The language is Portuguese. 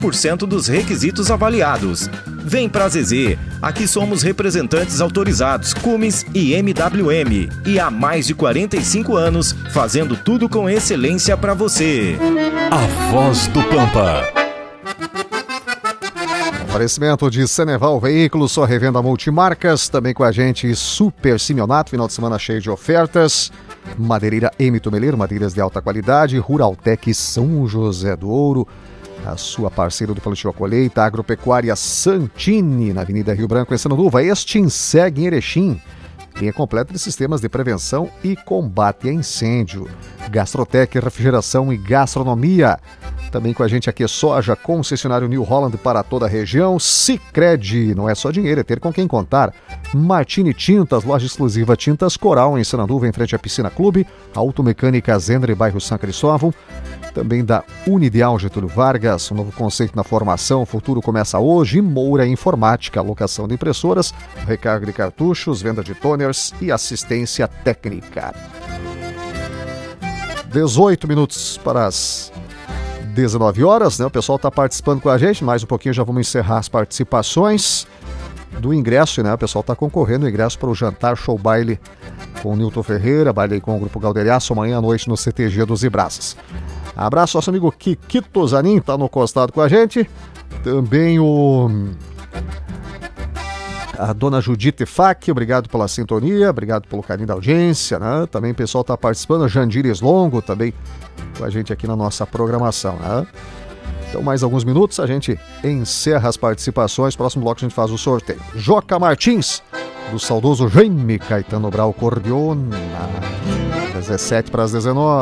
90% dos requisitos avaliados. Vem pra ZZ, aqui somos representantes autorizados Cummins e MWM e há mais de 45 anos fazendo tudo com excelência pra você. A Voz do Pampa. Oferecimento de Ceneval Veículos, sua revenda multimarcas, também com a gente Super Simeonato, final de semana cheio de ofertas. Madeireira M. Tomeler, madeiras de alta qualidade. Ruraltec São José do Ouro, a sua parceira do plantio a colheita. Agropecuária Santini, na Avenida Rio Branco, em Sananduva. Extinseg em Erechim, linha completa de sistemas de prevenção e combate a incêndio. Gastrotec, refrigeração e gastronomia. Também com a gente aqui Soja, concessionário New Holland para toda a região. Sicredi, não é só dinheiro, é ter com quem contar. Martini Tintas, loja exclusiva Tintas Coral em Sananduva, em frente à Piscina Clube. Automecânica Zendre, bairro São Cristóvão. Também da Unideal Getúlio Vargas, um novo conceito na formação, o futuro começa hoje. E Moura Informática, alocação de impressoras, recarga de cartuchos, venda de toners e assistência técnica. 18 minutos para as 19 horas, né? O pessoal está participando com a gente, mais um pouquinho já vamos encerrar as participações do ingresso, né? O pessoal está concorrendo ao ingresso para o jantar show baile com o Nilton Ferreira, baile com o Grupo Galderiaço, amanhã à noite no CTG dos Ibraças. Abraço, nosso amigo Kikito Zanin, está no costado com a gente. Também a dona Judite Fac, obrigado pela sintonia, obrigado pelo carinho da audiência, né? Também o pessoal está participando, Jandires Longo também com a gente aqui na nossa programação, né? Então, mais alguns minutos, a gente encerra as participações. Próximo bloco a gente faz o sorteio. Joca Martins, do saudoso Jaime Caetano Brau Cordiona, 17 para as 19.